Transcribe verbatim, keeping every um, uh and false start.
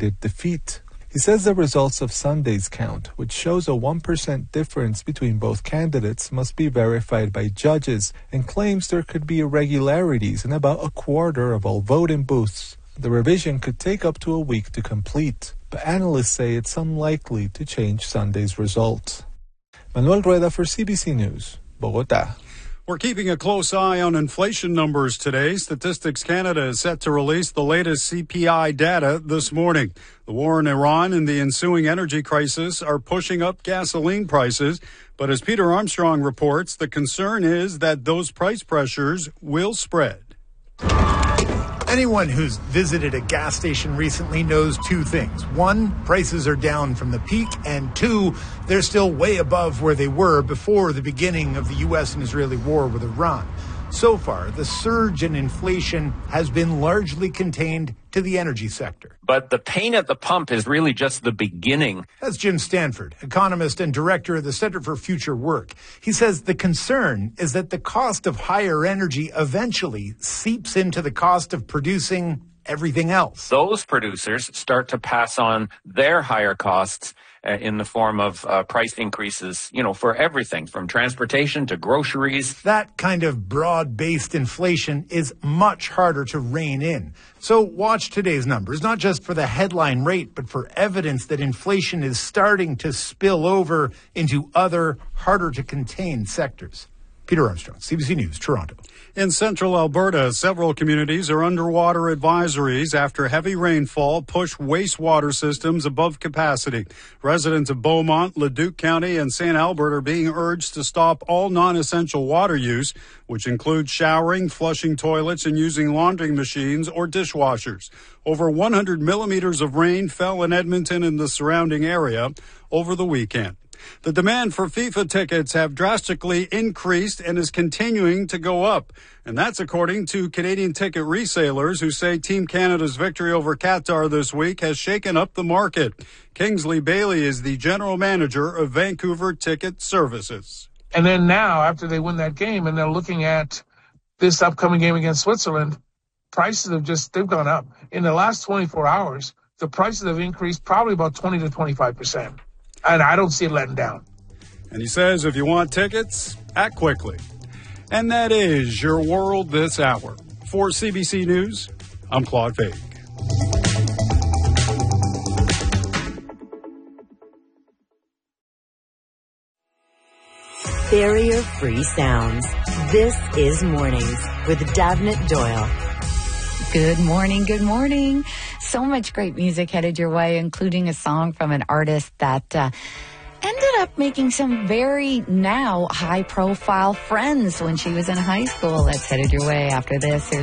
immediate defeat. He says the results of Sunday's count, which shows a one percent difference between both candidates, must be verified by judges, and claims there could be irregularities in about a quarter of all voting booths. The revision could take up to a week to complete, but analysts say it's unlikely to change Sunday's result. Manuel Rueda for C B C News, Bogotá. We're keeping a close eye on inflation numbers today. Statistics Canada is set to release the latest C P I data this morning. The war in Iran and the ensuing energy crisis are pushing up gasoline prices. But as Peter Armstrong reports, the concern is that those price pressures will spread. Anyone who's visited a gas station recently knows two things. One, prices are down from the peak, and two, they're still way above where they were before the beginning of the U S and Israeli war with Iran. So far, the surge in inflation has been largely contained to the energy sector. But the pain at the pump is really just the beginning. That's Jim Stanford, economist and director of the Center for Future Work. He says the concern is that the cost of higher energy eventually seeps into the cost of producing everything else. Those producers start to pass on their higher costs uh, in the form of uh, price increases, you know, for everything from transportation to groceries. That kind of broad-based inflation is much harder to rein in. So watch today's numbers, not just for the headline rate, but for evidence that inflation is starting to spill over into other harder to contain sectors. Peter Armstrong, C B C News, Toronto. In central Alberta, several communities are underwater advisories after heavy rainfall pushed wastewater systems above capacity. Residents of Beaumont, Leduc County, and Saint Albert are being urged to stop all non-essential water use, which includes showering, flushing toilets, and using laundry machines or dishwashers. Over one hundred millimeters of rain fell in Edmonton and the surrounding area over the weekend. The demand for FIFA tickets have drastically increased and is continuing to go up. And that's according to Canadian ticket resellers who say Team Canada's victory over Qatar this week has shaken up the market. Kingsley Bailey is the general manager of Vancouver Ticket Services. And then now, after they win that game and they're looking at this upcoming game against Switzerland, prices have just, they've gone up. In the last twenty-four hours, the prices have increased probably about twenty to twenty-five percent. And I don't see it letting down. And he says if you want tickets, act quickly. And that is your world this hour. For C B C News, I'm Claude Vague. Barrier-free sounds. This is Mornings with Davnit Doyle. Good morning, good morning. So much great music headed your way, including a song from an artist that uh, ended up making some very now high-profile friends when she was in high school. That's headed your way after this. Here's